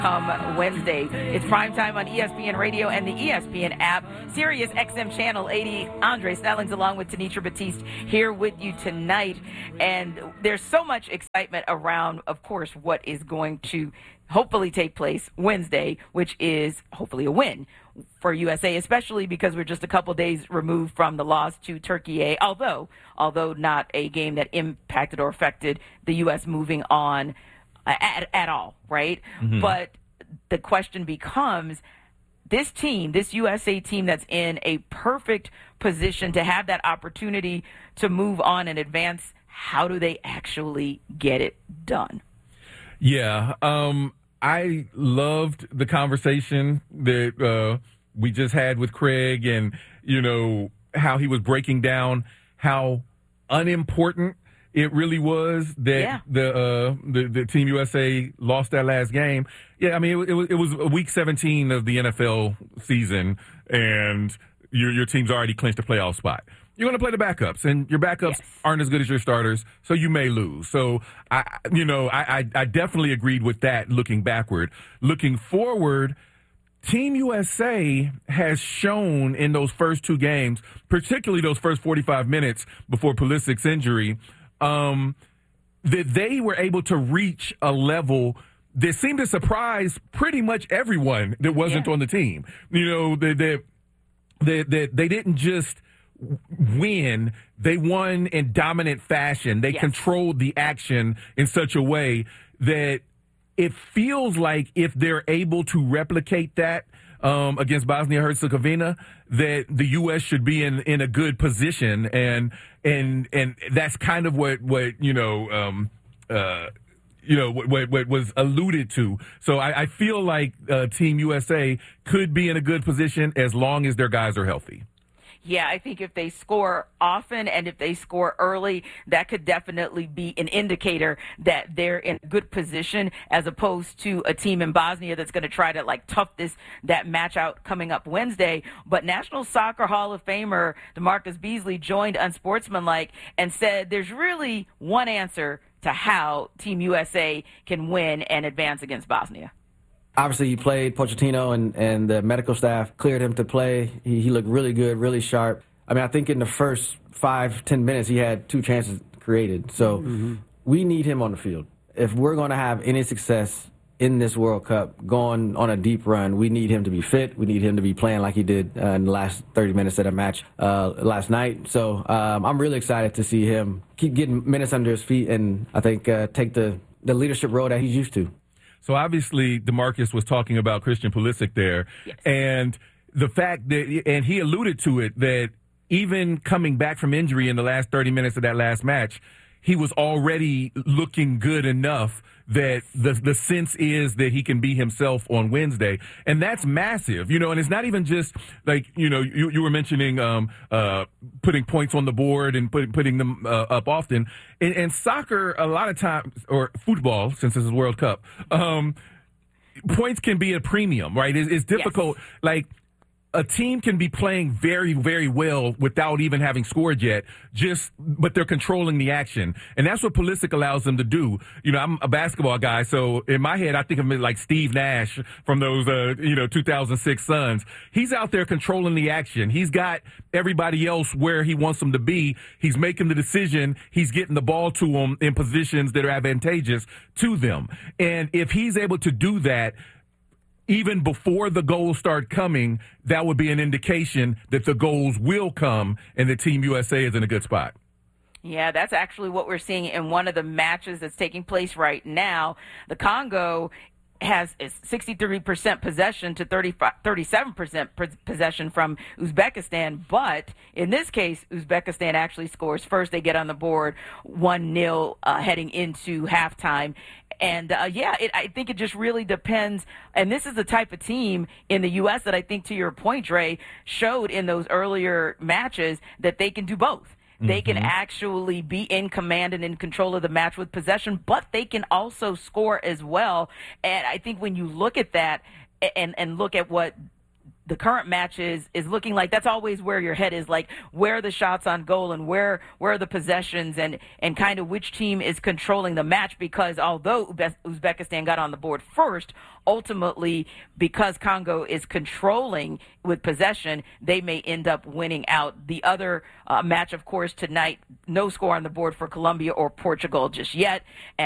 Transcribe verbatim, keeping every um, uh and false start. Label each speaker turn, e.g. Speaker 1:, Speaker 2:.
Speaker 1: Come Wednesday. It's prime time on E S P N Radio and the E S P N app. Sirius X M Channel eighty. Andre Snellings along with Tanisha Batiste here with you tonight. And there's so much excitement around, of course, what is going to hopefully take place Wednesday, which is hopefully a win for U S A, especially because we're just a couple days removed from the loss to Turkey A, although, although not a game that impacted or affected the U S moving on At, at all, right? Mm-hmm. But the question becomes, this team, this U S A team that's in a perfect position to have that opportunity to move on and advance, how do they actually get it done?
Speaker 2: Yeah, um, I loved the conversation that uh, we just had with Craig and, you know, how he was breaking down how unimportant it really was that yeah. the, uh, the the Team U S A lost that last game. Yeah, I mean, it, it was it was week seventeen of the N F L season, and your your team's already clinched a playoff spot. You're going to play the backups, and your backups yes. aren't as good as your starters, so you may lose. So, I you know, I, I, I definitely agreed with that looking backward. Looking forward, Team U S A has shown in those first two games, particularly those first forty-five minutes before Pulisic's injury, Um, that they were able to reach a level that seemed to surprise pretty much everyone that wasn't yeah. on the team. You know, that they, they, they, they didn't just win, they won in dominant fashion. They yes. controlled the action in such a way that it feels like if they're able to replicate that Um, against Bosnia-Herzegovina, that the U S should be in, in a good position, and and and that's kind of what what you know um, uh, you know what, what what was alluded to. So I, I feel like uh, Team U S A could be in a good position as long as their guys are healthy.
Speaker 1: Yeah, I think if they score often and if they score early, that could definitely be an indicator that they're in a good position, as opposed to a team in Bosnia that's going to try to like tough this that match out coming up Wednesday. But National Soccer Hall of Famer DeMarcus Beasley joined Unsportsmanlike and said there's really one answer to how Team U S A can win and advance against Bosnia.
Speaker 3: Obviously, he played. Pochettino and, and the medical staff cleared him to play. He, he looked really good, really sharp. I mean, I think in the first five, ten minutes, he had two chances created. So mm-hmm. we need him on the field. If we're going to have any success in this World Cup, going on a deep run, we need him to be fit. We need him to be playing like he did uh, in the last thirty minutes of the match uh, last night. So um, I'm really excited to see him keep getting minutes under his feet and I think uh, take the, the leadership role that he's used to.
Speaker 2: So obviously, DeMarcus was talking about Christian Pulisic there, yes. and the fact that, and he alluded to it, that even coming back from injury in the last thirty minutes of that last match, he was already looking good enough that the the sense is that he can be himself on Wednesday. And that's massive, you know, and it's not even just like, you know, you, you were mentioning um, uh, putting points on the board and put, putting them uh, up often. In, in soccer, a lot of times, or football, since this is World Cup, um, points can be a premium, right? It's, it's difficult. Yes. Like, a team can be playing very, very well without even having scored yet, just, but they're controlling the action. And that's what Pulisic allows them to do. You know, I'm a basketball guy, so in my head, I think of him like Steve Nash from those, uh, you know, two thousand six Suns. He's out there controlling the action. He's got everybody else where he wants them to be. He's making the decision. He's getting the ball to them in positions that are advantageous to them. And if he's able to do that, even before the goals start coming, that would be an indication that the goals will come and the Team U S A is in a good spot.
Speaker 1: Yeah, that's actually what we're seeing in one of the matches that's taking place right now. The Congo has sixty-three percent possession to thirty-seven percent possession from Uzbekistan. But in this case, Uzbekistan actually scores first. They get on the board one nil uh, heading into halftime. And, uh, yeah, it, I think it just really depends. And this is the type of team in the U S that I think, to your point, Dre, showed in those earlier matches that they can do both. They can mm-hmm. actually be in command and in control of the match with possession, but they can also score as well. And I think when you look at that and, and look at what the current match is, is looking like that's always where your head is, like where are the shots on goal and where where are the possessions and, and kind of which team is controlling the match, because although Uzbe- Uzbekistan got on the board first, ultimately, because Congo is controlling with possession, they may end up winning out. The other uh, match, of course, tonight, no score on the board for Colombia or Portugal just yet.